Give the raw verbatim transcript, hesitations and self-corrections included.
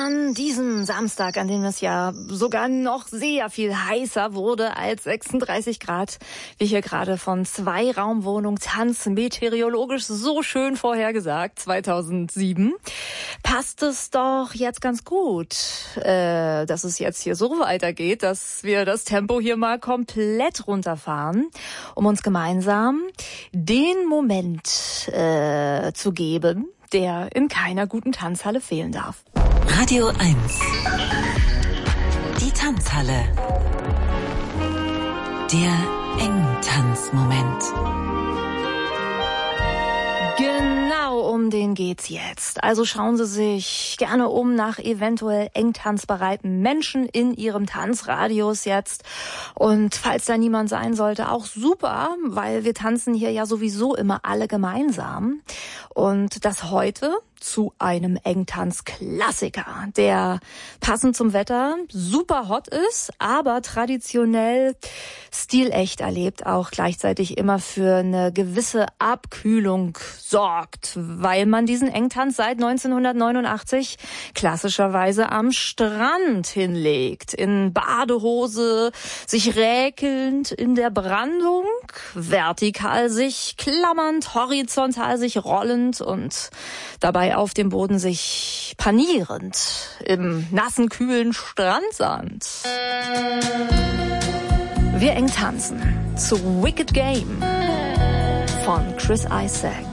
An diesem Samstag, an dem es ja sogar noch sehr viel heißer wurde als sechsunddreißig Grad, wie hier gerade von Zwei-Raumwohnung Tanz meteorologisch so schön vorhergesagt, zweitausendsieben, passt es doch jetzt ganz gut, äh, dass es jetzt hier so weitergeht, dass wir das Tempo hier mal komplett runterfahren, um uns gemeinsam den Moment äh, zu geben, der in keiner guten Tanzhalle fehlen darf. Radio eins. Die Tanzhalle. Der Engtanzmoment. Genau, um den geht's jetzt. Also schauen Sie sich gerne um nach eventuell engtanzbereiten Menschen in Ihrem Tanzradius jetzt. Und falls da niemand sein sollte, auch super, weil wir tanzen hier ja sowieso immer alle gemeinsam. Und das heute zu einem Engtanz-Klassiker, der passend zum Wetter super hot ist, aber traditionell stilecht erlebt, auch gleichzeitig immer für eine gewisse Abkühlung sorgt, weil man diesen Engtanz seit neunzehnhundertneunundachtzig klassischerweise am Strand hinlegt, in Badehose, sich räkelnd in der Brandung, vertikal sich klammernd, horizontal sich rollend und dabei auf dem Boden sich panierend im nassen, kühlen Strandsand. Wir eng tanzen zu Wicked Game von Chris Isaak.